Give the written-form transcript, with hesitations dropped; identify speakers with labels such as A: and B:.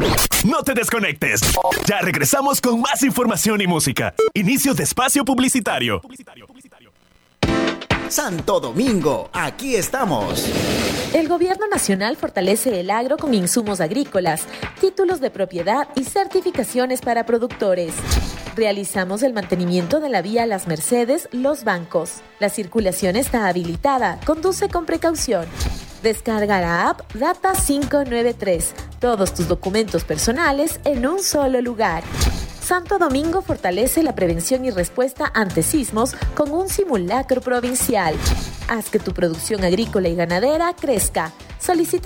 A: No te desconectes. Ya regresamos con más información y música. Inicio de espacio publicitario.
B: Santo Domingo, aquí estamos.
C: El Gobierno Nacional fortalece el agro con insumos agrícolas, títulos de propiedad y certificaciones para productores. Realizamos el mantenimiento de la vía Las Mercedes, Los Bancos. La circulación está habilitada. Conduce con precaución. Descarga la app Data 593. Todos tus documentos personales en un solo lugar. Santo Domingo fortalece la prevención y respuesta ante sismos con un simulacro provincial. Haz que tu producción agrícola y ganadera crezca. Solicita